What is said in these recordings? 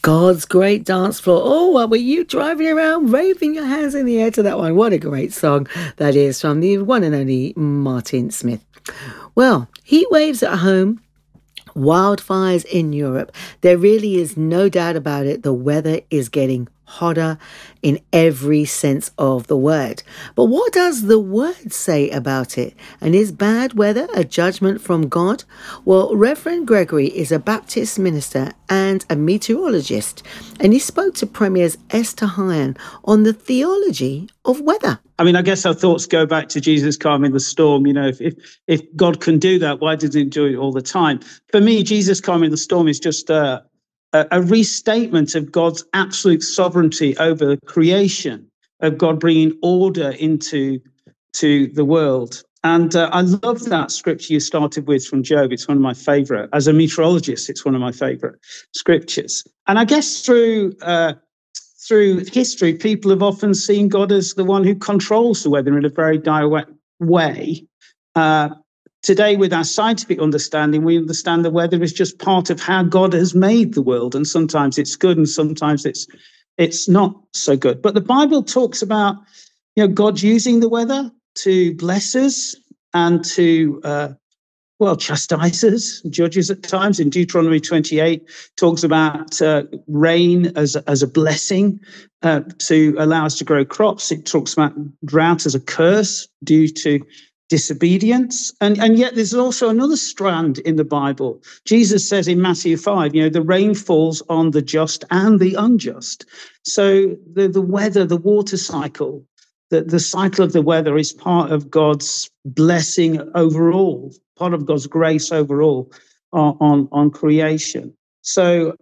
God's Great Dance Floor. Oh, what were you driving around waving your hands in the air to that one? What a great song that is from the one and only Martin Smith. Well, heat waves at home, wildfires in Europe. There really is no doubt about it. The weather is getting hotter in every sense of the word. But what does the word say about it? And is bad weather a judgment from God? Well, Reverend Gregory is a Baptist minister and a meteorologist, and he spoke to Premier's Esther Hyan on the theology of weather. I mean, I guess our thoughts go back to Jesus calming the storm. You know, if God can do that, why does he do it all the time? For me, Jesus calming the storm is just a restatement of God's absolute sovereignty over creation, of God bringing order into the world. And I love that scripture you started with from Job. It's one of my favorite. As a meteorologist, it's one of my favorite scriptures. And I guess through history, people have often seen God as the one who controls the weather in a very direct way. Today, with our scientific understanding, we understand the weather is just part of how God has made the world, and sometimes it's good, and sometimes it's not so good. But the Bible talks about, God using the weather to bless us and to chastise us, judges at times. In Deuteronomy 28, talks about rain as a blessing to allow us to grow crops. It talks about drought as a curse due to disobedience. And yet there's also another strand in the Bible. Jesus says in Matthew 5, the rain falls on the just and the unjust. So the weather, the water cycle, the cycle of the weather is part of God's blessing overall, part of God's grace overall on creation. So,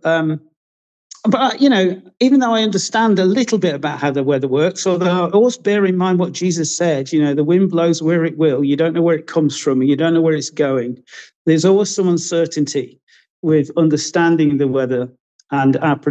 but even though I understand a little bit about how the weather works, although I always bear in mind what Jesus said, the wind blows where it will. You don't know where it comes from, and you don't know where it's going. There's always some uncertainty with understanding the weather and our